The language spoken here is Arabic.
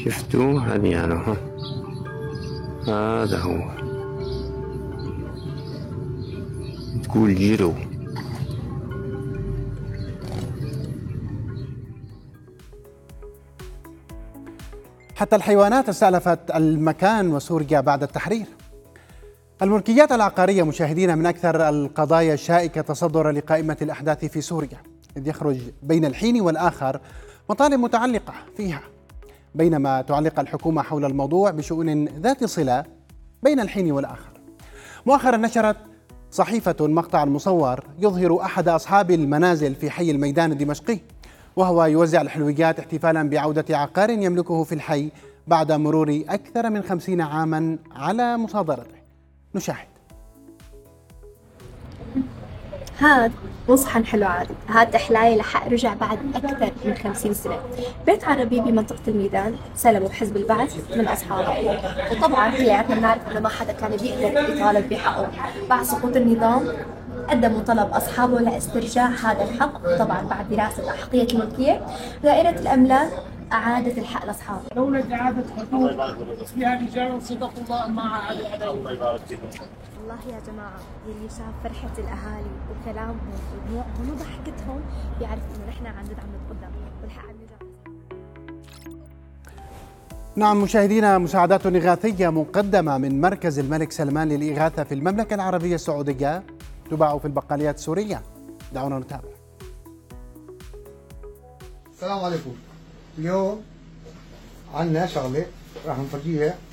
شفتوا هذه ها، هذا هو، تقول جيرو. حتى الحيوانات استألفت المكان وسوريا بعد التحرير. الملكيات العقارية مشاهدينا من أكثر القضايا الشائكة تصدرا لقائمة الأحداث في سوريا، إذ يخرج بين الحين والآخر مطالب متعلقة فيها، بينما تعلق الحكومة حول الموضوع بشؤون ذات صلة بين الحين والآخر. مؤخرا نشرت صحيفة مقطع مصور يظهر أحد أصحاب المنازل في حي الميدان الدمشقي وهو يوزع الحلويات احتفالا بعودة عقار يملكه في الحي بعد مرور أكثر من 50 عاما على مصادرته. نشاهد. هاد مو صحن حلو عادي، هاد إحلاي لحق رجع بعد أكثر من 50 سنة. بيت عربي بمنطقة الميدان سلموا بحزب البعث من أصحابه، وطبعا كلياتنا بنعرف إنه ما حدا كان بيقدر يطالب بحقه. بعد سقوط النظام قدموا طلب أصحابه لاسترجاع هذا الحق، طبعا بعد دراسة أحقية الملكية دائرة الأملاك أعادت الحق لأصحابه. دولة إعادة حقوق فيها رجال صدقوا الله ما عادوا عليهم. والله يا جماعة يلي شاف فرحة الأهالي وكلامهم ودموعهم وضحكتهم بيعرف إنه نحن عن جد عم نتقدم والحق عم نرجع. نعم مشاهدينا، مساعدات إغاثية مقدمة من مركز الملك سلمان للإغاثة في المملكة العربية السعودية تباع في البقاليات السورية. دعونا نتابع. السلام عليكم. اليوم عنا شغلة راح نفرجيها